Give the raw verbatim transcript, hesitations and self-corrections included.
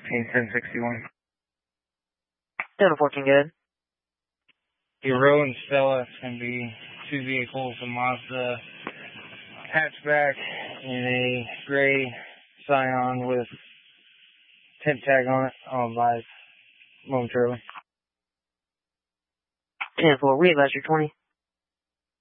fourteen, ten sixty-one. ten fourteen, good. Your row and Stella is going to be two vehicles, a Mazda hatchback and a gray Scion with tent tag on it. I'll advise momentarily. ten four, readvise your twenty.